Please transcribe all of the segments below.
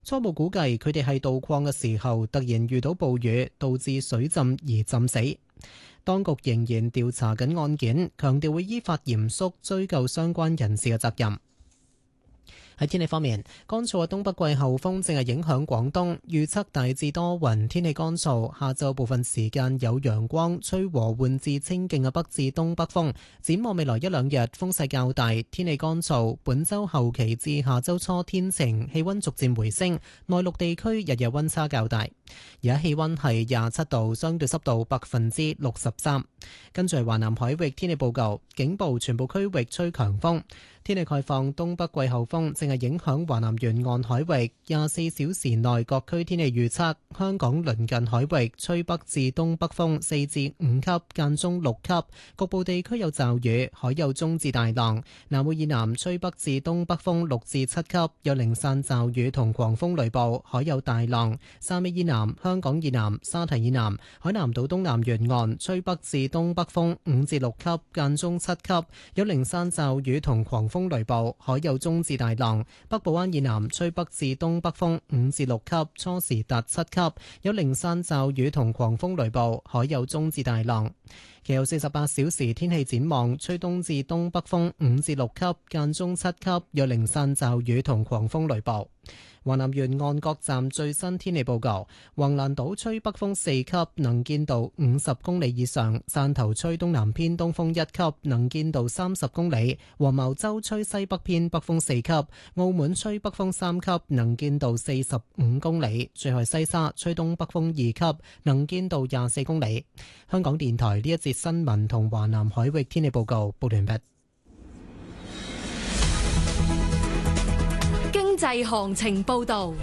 初步估計佢哋係渡礦嘅時候突然遇到暴雨，導致水浸而浸死。當局仍然調查緊案件，強調會依法嚴肅追究相關人士嘅責任。喺天氣方面，乾燥嘅東北季候風正係影響廣東，預測大致多雲，天氣乾燥。下晝部分時間有陽光，吹和緩至清勁嘅北至東北風。展望未來一兩日風勢較大，天氣乾燥。本週後期至下週初天晴，氣溫逐漸回升。內陸地區日夜溫差較大。而家氣溫係27度，相對濕度63%。跟住華南海域天氣報告，警報全部區域吹強風。天氣概況，東北季候風正係影響華南沿岸海域。24小時內各區天氣預測：香港鄰近海域吹北至東北風4至5級，間中6級，局部地區有驟雨，海有中至大浪。南澳以南吹北至東北風6至7級，有零散驟雨同狂風雷暴，海有大浪。汕尾以南、香港以南、沙堤以南、海南島東南沿岸吹北至東北風5至6級，間中7級，有零散驟雨同狂風雷暴，海有中至大浪。北部灣以南吹北至東北風5至6級，初時達7級，有零散驟雨同狂風雷暴，海有中至大浪。其後48小時天氣展望，吹東至東北風5至6級，間中7級，有零散驟雨同狂風雷暴。華南沿岸各站最新天氣報告：橫瀾島吹北風4級，能見度50公里以上；汕頭吹東南偏東風1級，能見度30公里；黃茅洲吹西北偏北風4級；澳門吹北風3級，能見度45公里；最後西沙吹東北風2級，能見度24公里。香港電台呢一節新聞同華南海域天氣報告報完畢。 經濟行情報道。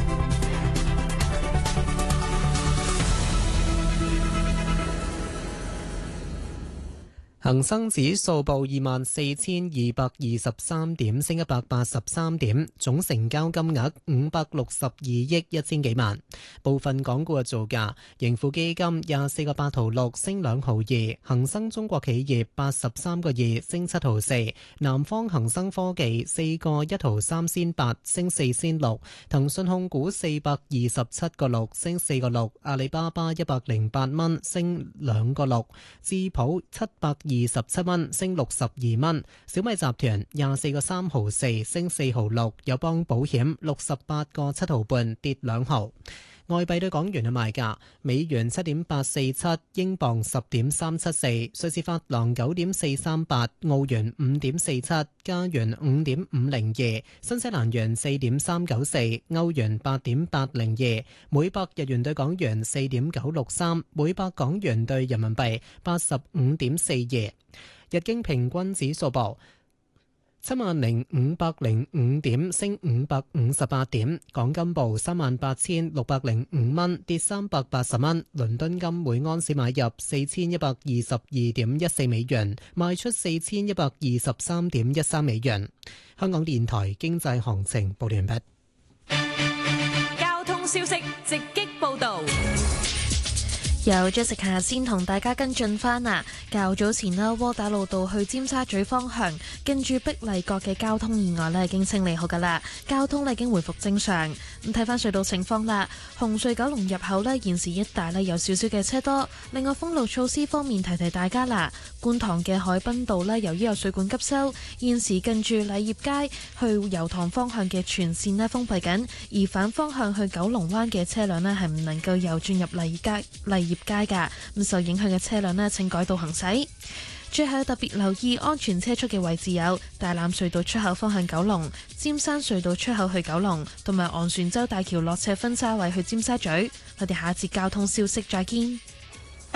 恒生指數報24,223點，升183點，總成交金額562億1000幾萬。部分港股嘅造價：盈富基金24個8毫6，升2毫2；恒生中國企業83個2，升7毫4；南方恒生科技4個1毫3仙8，升4仙6；騰訊控股427個6，升4個6；阿里巴巴108蚊，升2個6；智普727蚊，升62蚊；小米集團24個3毫4，升4毫6；友邦保險68個7毫半，跌2毫。外幣對港元嘅賣價：美元7.847，英鎊10.374，瑞士法郎9.438，澳元5.47，加元5.502，新西蘭元4.394，歐元8.802，每百日元對港元4.963，每百港元對人民幣85.42。日經平均指數報70,505點，升558點。港金報38,605蚊，跌380蚊。倫敦金每安士買入4122.14美元，賣出4123.13美元。香港電台經濟行情報完畢。 交通消息直擊報道。 由 Jessica 先同大家跟進返啊！較早前啦，窩打老道去尖沙咀方向，跟住碧麗閣嘅交通意外咧已經清理好噶啦，交通咧已經回復正常。咁睇翻隧道情況啦，紅隧九龍入口咧現時一帶咧有少少嘅車多。另外封路措施方面提提大家啦，觀塘嘅海濱道咧由於有水管急修，現時近住禮業街去油塘方向嘅全線咧封閉緊，而反方向去九龍灣嘅車輛咧係唔能夠右轉入禮業街噶，咁受影響嘅車輛咧請改道行駛。最後特別留意安全車速嘅位置有大欖隧道出口方向九龍、尖山隧道出口去九龍，同埋昂船洲大橋落斜分叉位去尖沙咀。我哋下一節交通消息再見。